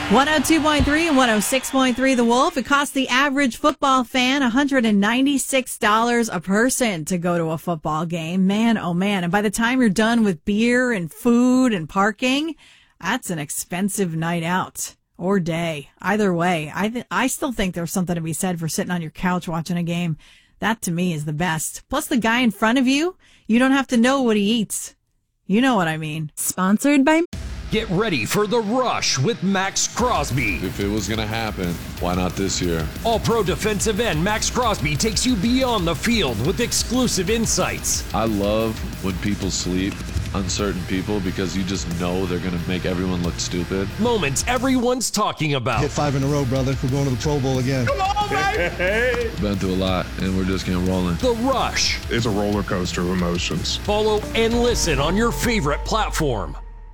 102.3 and 106.3 The Wolf. It costs the average football fan $196 a person to go to a football game. Man, oh man. And by the time you're done with beer and food and parking, that's an expensive night out or day. Either way, I still think there's something to be said for sitting on your couch watching a game. That to me is the best. Plus the guy in front of you, you don't have to know what he eats. You know what I mean. Sponsored by... Get ready for The Rush with Max Crosby. If it was going to happen, why not this year? All-pro defensive end Max Crosby takes you beyond the field with exclusive insights. I love when people sleep, uncertain people, because you just know they're going to make everyone look stupid. Moments everyone's talking about. Hit 5 in a row, brother. We're going to the Pro Bowl again. Come on, baby! Been through a lot, and we're just getting rolling. The Rush. It's a roller coaster of emotions. Follow and listen on your favorite platform.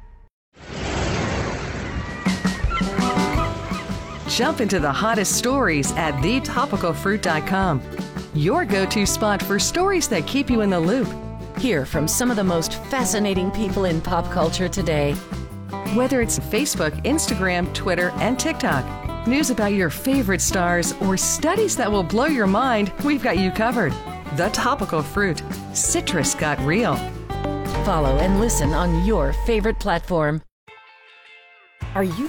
Jump into the hottest stories at thetopicalfruit.com. Your go-to spot for stories that keep you in the loop. Hear from some of the most fascinating people in pop culture today. Whether it's Facebook, Instagram, Twitter, and TikTok, news about your favorite stars, or studies that will blow your mind, we've got you covered. The Topical Fruit. Citrus got real. Follow and listen on your favorite platform. Are you